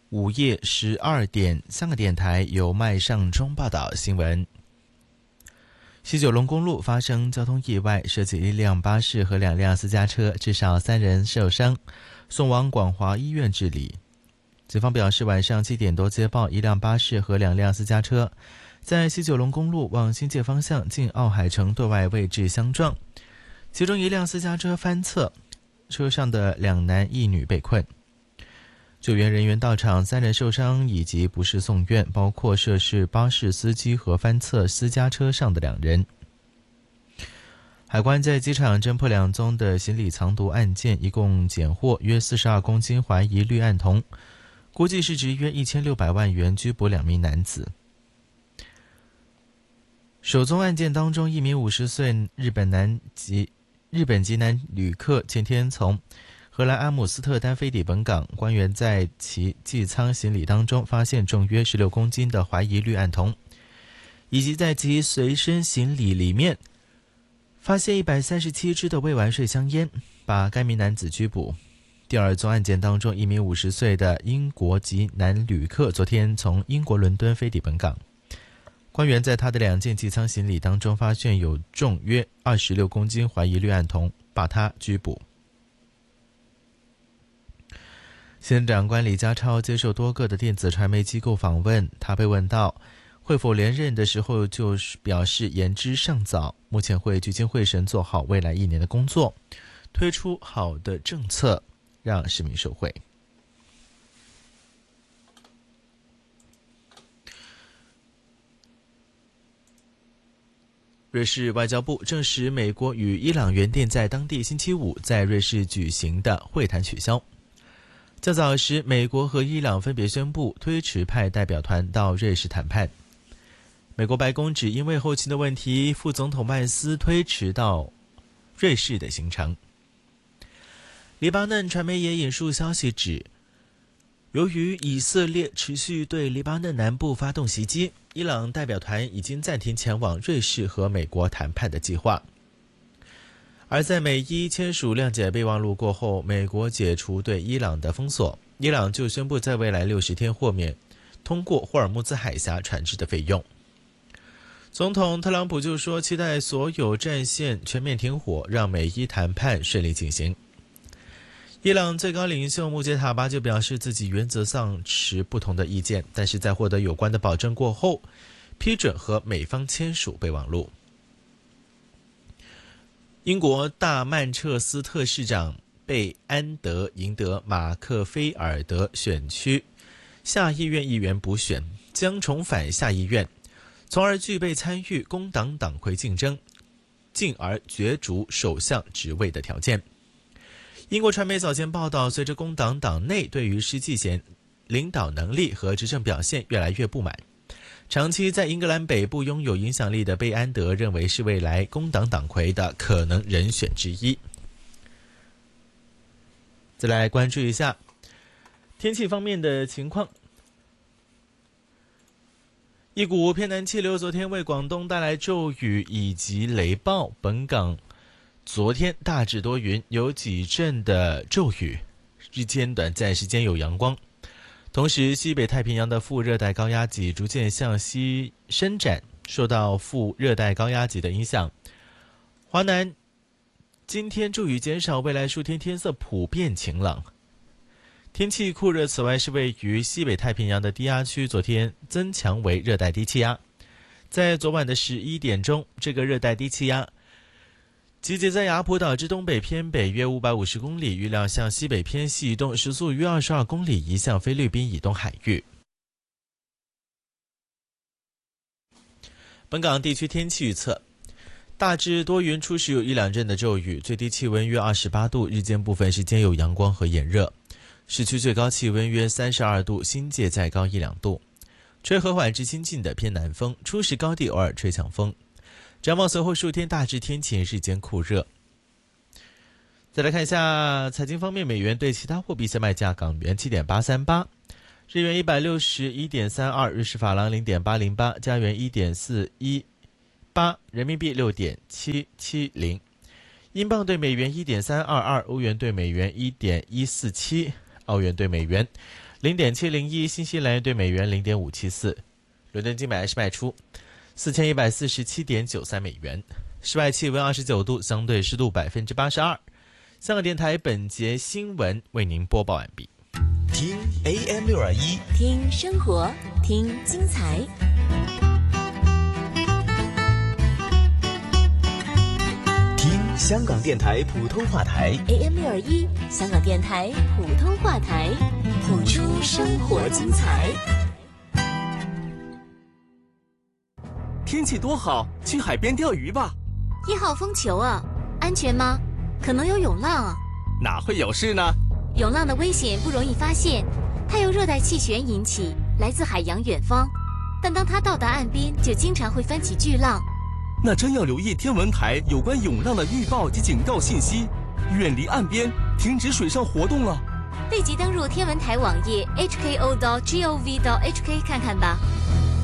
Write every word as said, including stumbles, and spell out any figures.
午夜十二点，香港电台由麦尚中报道新闻。西九龙公路发生交通意外，涉及一辆巴士和两辆私家车，至少三人受伤，送往广华医院治理。警方表示，晚上七点多接报，一辆巴士和两辆私家车在西九龙公路往新界方向近奥海城对外位置相撞，其中一辆私家车翻侧，车上的两男一女被困。救援人员到场，三人受伤以及不适送院，包括涉事巴士司机和翻侧私家车上的两人。海关在机场侦破两宗的行李藏毒案件，一共检获约四十二公斤怀疑氯胺酮，估计市值约一千六百万元，拘捕两名男子。首宗案件当中，一名五十岁日本男籍日本籍男旅客前天从荷兰阿姆斯特丹飞抵本港，官员在其寄舱行李当中发现重约十六公斤的怀疑氯胺酮，以及在其随身行李里面发现一百三十七支的未完税香烟，把该名男子拘捕。第二宗案件当中，一名五十岁的英国籍男旅客昨天从英国伦敦飞抵本港，官员在他的两件寄舱行李当中发现有重约二十六公斤怀疑氯胺酮，把他拘捕。行政长官李家超接受多个的电子传媒机构访问，他被问到会否连任的时候，就表示言之尚早，目前会聚精会神做好未来一年的工作，推出好的政策，让市民受惠。瑞士外交部证实，美国与伊朗原定在当地星期五在瑞士举行的会谈取消。较早时，美国和伊朗分别宣布推迟派代表团到瑞士谈判。美国白宫指因为后勤的问题，副总统麦斯推迟到瑞士的行程。黎巴嫩传媒也引述消息指，由于以色列持续对黎巴嫩南部发动袭击，伊朗代表团已经暂停前往瑞士和美国谈判的计划。而在美伊签署谅解备忘录过后，美国解除对伊朗的封锁，伊朗就宣布在未来六十天豁免通过霍尔木兹海峡船只的费用。总统特朗普就说，期待所有战线全面停火，让美伊谈判顺利进行。伊朗最高领袖穆杰塔巴就表示，自己原则上持不同的意见，但是在获得有关的保证过后，批准和美方签署备忘录。英国大曼彻斯特市长贝安德赢得马克菲尔德选区下议院议员补选，将重返下议院，从而具备参与工党党魁竞争，进而角逐首相职位的条件。英国传媒早前报道，随着工党党内对于施纪贤领导能力和执政表现越来越不满，长期在英格兰北部拥有影响力的贝安德认为是未来工党党魁的可能人选之一。再来关注一下天气方面的情况。一股偏南气流昨天为广东带来骤雨以及雷暴，本港昨天大致多云，有几阵的骤雨，日间短暂时间有阳光。同时，西北太平洋的副热带高压脊逐渐向西伸展，受到副热带高压脊的影响，华南今天骤雨减少，未来数天天色普遍晴朗，天气酷热。此外，是位于西北太平洋的低压区昨天增强为热带低气压，在昨晚的十一点钟，这个热带低气压集结在雅浦岛之东北偏北约五百五十公里，预料向西北偏西移动，时速约二十二公里，移向菲律宾以东海域。本港地区天气预测，大致多云，初时有一两阵的骤雨，最低气温约二十八度，日间部分时间有阳光和炎热，市区最高气温约三十二度，新界再高一两度，吹和缓至清劲的偏南风，初时高地偶尔吹强风。展望随后数天大致天晴，日间酷热。再来看一下财经方面，美元对其他货币现卖价：港元 七点八三八， 日元 一百六十一点三二， 日式法郎 零点八零八， 加元 一点四一八， 人民币 六点七七零， 英镑对美元 一点三二二， 欧元对美元 一点一四七， 澳元对美元零点七零一，新西兰元对美元零点五七四。伦敦金买是卖出四千一百四十七点九三美元。室外气温二十九度，相对湿度百分之八十二。香港电台本节新闻为您播报完毕。 听 A M 六二一， 听生活，听精彩。 听香港电台普通话台 A M 六二一，香港电台普通话台，谱出生活精彩。 天气多好，去海边钓鱼吧。 一号风球啊，安全吗？可能有涌浪啊。 哪会有事呢？ 涌浪的危险不容易发现，它由热带气旋引起，来自海洋远方，但当它到达岸边，就经常会翻起巨浪。 那真要留意天文台有关涌浪的预报及警告信息，远离岸边，停止水上活动了。 立即登入天文台网页 h k o dot gov dot h k 看看吧。